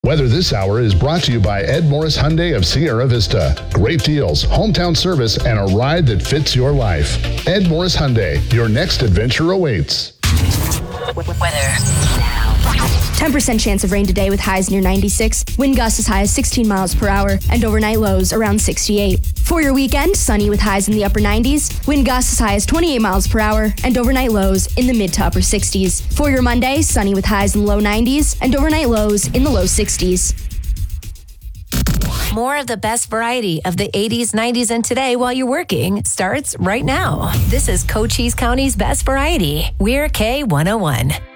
Weather this hour is brought to you by Ed Morris Hyundai of Sierra Vista. Great deals, hometown service, and a ride that fits your life. Ed Morris Hyundai, your next adventure awaits. Weather now. 10% chance of rain today with highs near 96. Wind gusts as high as 16 miles per hour and overnight lows around 68. For your weekend, sunny with highs in the upper 90s. Wind gusts as high as 28 miles per hour and overnight lows in the mid to upper 60s. For your Monday, sunny with highs in the low 90s and overnight lows in the low 60s. More of the best variety of the 80s, 90s, and today while you're working starts right now. This is Cochise County's Best Variety. We're K101.